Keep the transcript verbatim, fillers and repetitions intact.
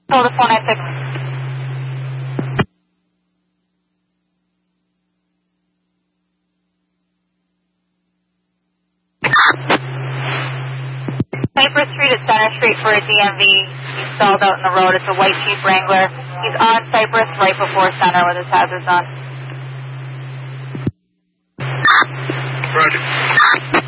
Hold the four nine six. Cypress Street at Center Street for a D M V. He's stalled out in the road. It's a white Jeep Wrangler. He's on Cypress right before Center with his hazards on. Roger.